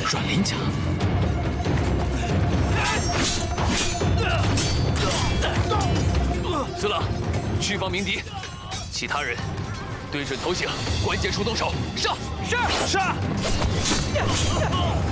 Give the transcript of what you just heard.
软鳞甲。司郎，去放鸣笛，其他人对准头颈，关键处动手，上！是。